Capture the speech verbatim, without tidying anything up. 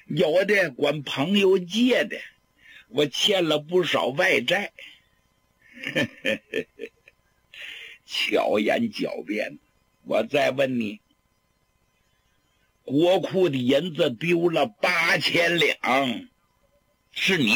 有的管朋友借的，我欠了不少外债。巧言狡辩。我再问你，国库的银子丢了八千两，是你